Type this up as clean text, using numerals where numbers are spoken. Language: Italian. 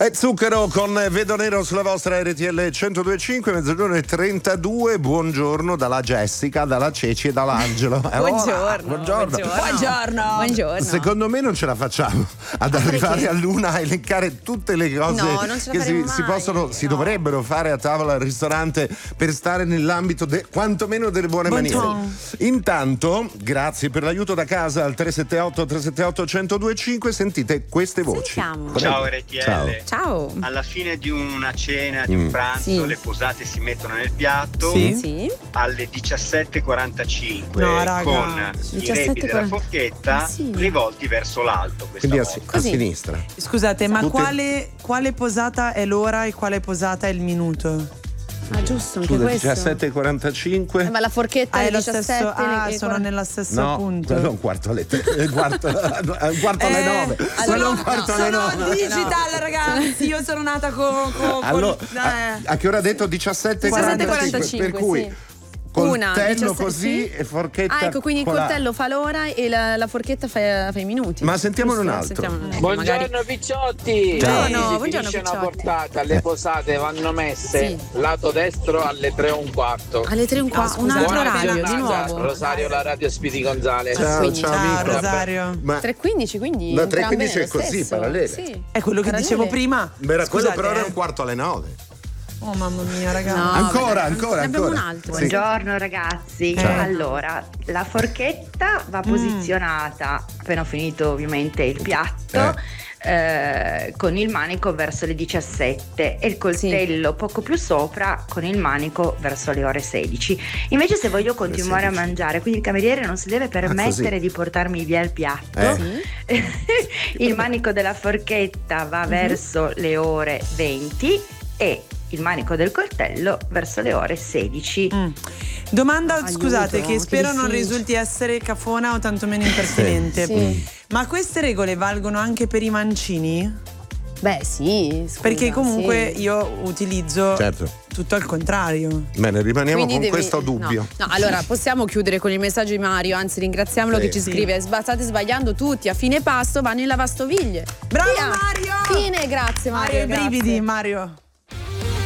E Zucchero con Vedo Nero sulla vostra RTL 102.5, mezzogiorno e 32. Buongiorno dalla Jessica, dalla Ceci e dall'Angelo. Buongiorno. Secondo me non ce la facciamo ad arrivare all'una a elencare tutte le cose che si dovrebbero fare a tavola al ristorante per stare nell'ambito quantomeno delle buone maniere. Intanto, grazie per l'aiuto da casa al 378-378-1025. Sentite queste voci. Ciao RTL. Ciao. Alla fine di una cena, di un pranzo, le posate si mettono nel piatto alle 17:45 con i repi della forchetta rivolti verso l'alto. Quindi a sinistra. Scusate, ma quale posata è l'ora e quale posata è il minuto? Ah, giusto, anche questo. 17:45. Ma la forchetta è lo 17. stesso. Sono nello stesso punto. Quello è un quarto alle 3, un quarto alle 9. Sono un quarto alle 9. Digital, ragazzi. Io sono nata con allora, a che ora ha detto 17:45? Per cui coltello così e forchetta. Ecco, quindi il coltello fa l'ora e la forchetta fa i minuti. Ma sentiamone un altro. Buongiorno Picciotti. Buongiorno Picciotti. Una portata, le posate vanno messe lato destro alle 3:15. Alle 3:15, un altro orario di nuovo. Rosario, la radio Spiti Gonzales. Ciao amico. Rosario. 3:15, quindi la 3:15 è così, parallele. Sì. È quello che dicevo prima. Era quello, però era un quarto alle 9. Oh mamma mia, ragazzi. No, ancora. Abbiamo un altro. Buongiorno ragazzi. Allora, la forchetta va posizionata, appena ho finito ovviamente il piatto, con il manico verso le 17 e il coltello poco più sopra con il manico verso le ore 16. Invece se voglio continuare a mangiare, quindi il cameriere non si deve permettere di portarmi via il piatto, il manico della forchetta va verso le ore 20 e il manico del coltello verso le ore 16. Domanda, scusate, che spero non risulti essere cafona o tantomeno impertinente. Ma queste regole valgono anche per i mancini? Beh, sì. Scusa, perché comunque io utilizzo tutto al contrario. Bene, rimaniamo con questo dubbio. No, allora possiamo chiudere con il messaggio di Mario, anzi ringraziamolo che ci scrive: state sbagliando tutti, a fine pasto vanno in lavastoviglie. Bravo Mario! Fine, grazie Mario. Mario, i brividi, Mario.